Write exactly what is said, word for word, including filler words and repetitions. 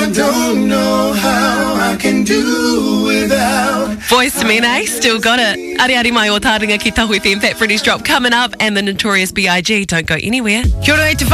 I don't know how I can do without. Voice to Men, eh? Still got it. Ari ari mai o tāringa ki Tahu F M, Fat Freddy's Drop coming up, and the Notorious B I G. Don't go anywhere. Kia ora,